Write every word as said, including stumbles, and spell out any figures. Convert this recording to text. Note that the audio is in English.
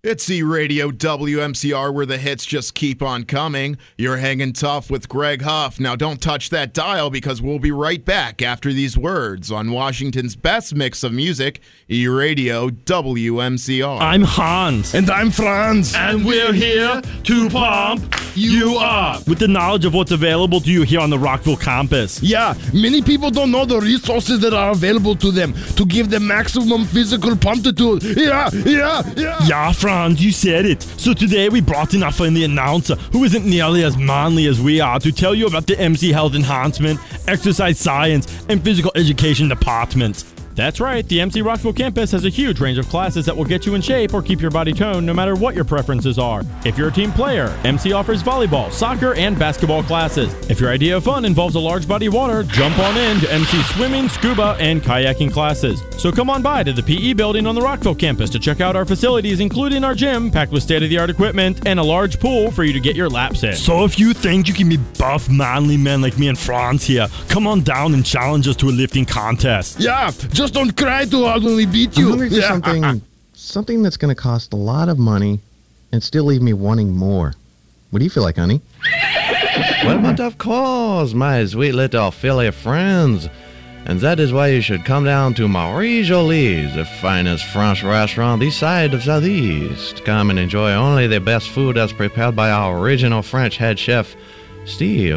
It's E-Radio W M C R, where the hits just keep on coming. You're hanging tough with Greg Huff. Now don't touch that dial, because we'll be right back after these words on Washington's best mix of music, E-Radio W M C R. I'm Hans. And I'm Franz. And we're here to pump you up with the knowledge of what's available to you here on the Rockville campus. Yeah, many people don't know the resources that are available to them to give them maximum physical pumptitude. Yeah, yeah, yeah. Yeah, Franz. You said it. So today we brought in our friendly announcer, who isn't nearly as manly as we are, to tell you about the M C Health Enhancement, Exercise Science, and Physical Education departments. That's right, the M C Rockville campus has a huge range of classes that will get you in shape or keep your body toned no matter what your preferences are. If you're a team player, M C offers volleyball, soccer, and basketball classes. If your idea of fun involves a large body of water, jump on in to M C swimming, scuba, and kayaking classes. So come on by to the P E building on the Rockville campus to check out our facilities, including our gym, packed with state-of-the-art equipment, and a large pool for you to get your laps in. So if you think you can be buff, manly men like me and Franz here, come on down and challenge us to a lifting contest. Yeah, just don't cry too hard when we beat you. I'm hungry for yeah. something, something that's going to cost a lot of money and still leave me wanting more. What do you feel like, honey? Well, but of course, my sweet little Philly friends. And that is why you should come down to Marie Jolie's, the finest French restaurant this side of Southeast. Come and enjoy only the best food as prepared by our original French head chef, Steve.